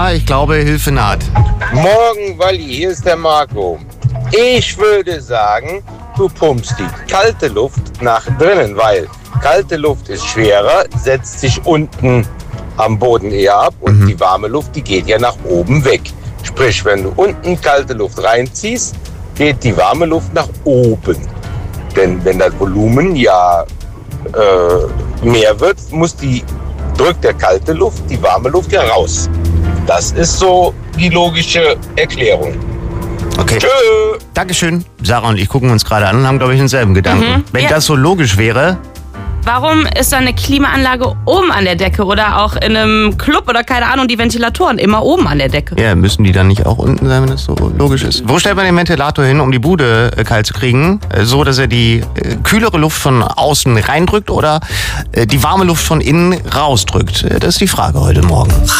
Ja, ich glaube, Hilfe naht. Morgen, Walli, hier ist der Marco. Ich würde sagen, du pumpst die kalte Luft nach drinnen, weil kalte Luft ist schwerer, setzt sich unten am Boden eher ab und die warme Luft, die geht ja nach oben weg. Sprich, wenn du unten kalte Luft reinziehst, geht die warme Luft nach oben. Denn wenn das Volumen ja mehr wird, drückt der kalte Luft die warme Luft ja raus. Das ist so die logische Erklärung. Okay. Tschö. Dankeschön. Sarah und ich gucken uns gerade an und haben, glaube ich, denselben Gedanken. Wenn das so logisch wäre. Warum ist da eine Klimaanlage oben an der Decke oder auch in einem Club oder keine Ahnung, die Ventilatoren immer oben an der Decke? Ja, müssen die dann nicht auch unten sein, wenn das so logisch ist? Wo stellt man den Ventilator hin, um die Bude kalt zu kriegen? So, dass er die kühlere Luft von außen reindrückt oder die warme Luft von innen rausdrückt? Das ist die Frage heute Morgen.